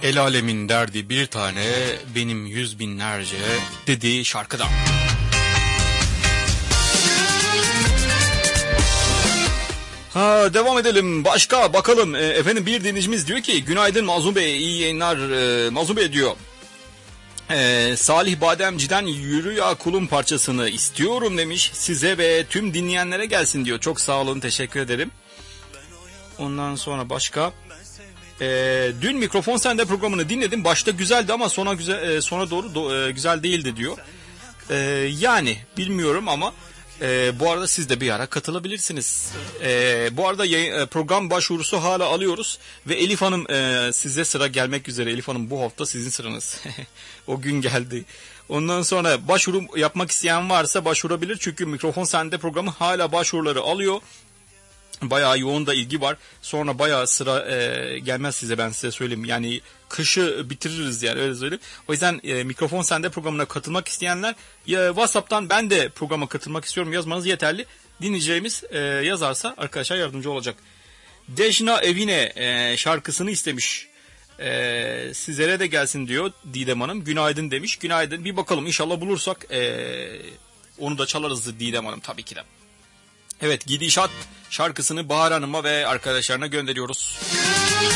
El alemin derdi bir tane, benim yüz binlerce dediği şarkıda. Devam edelim. Başka bakalım. Efendim bir dinleyicimiz diyor ki günaydın Mazlum Bey, iyi yayınlar. Mazlum Bey diyor. Salih Bademci'den Yürü Ya Kulum parçasını istiyorum demiş. Size ve tüm dinleyenlere gelsin diyor. Çok sağ olun, teşekkür ederim. Ondan sonra başka. Dün Mikrofon Sende programını dinledim. Başta güzeldi ama sona doğru güzel değildi diyor. Yani bilmiyorum ama bu arada siz de bir ara katılabilirsiniz. Bu arada program başvurusu hala alıyoruz ve Elif Hanım size sıra gelmek üzere. Elif Hanım bu hafta sizin sıranız. O gün geldi. Ondan sonra başvuru yapmak isteyen varsa başvurabilir çünkü Mikrofon Sende programı hala başvuruları alıyor. Bayağı yoğun da ilgi var. Sonra bayağı sıra gelmez size, ben size söyleyeyim. Yani kışı bitiririz yani, öyle söyleyeyim. O yüzden Mikrofon Sende programına katılmak isteyenler WhatsApp'tan ben de programa katılmak istiyorum yazmanız yeterli. Dinleyeceğimiz yazarsa arkadaşlar yardımcı olacak. Dejna Evine şarkısını istemiş. Sizlere de gelsin diyor Didem Hanım. Günaydın demiş. Günaydın. Bir bakalım inşallah bulursak onu da çalarız Didem Hanım tabii ki de. Evet, Gidişat şarkısını Bahar Hanım'a ve arkadaşlarına gönderiyoruz.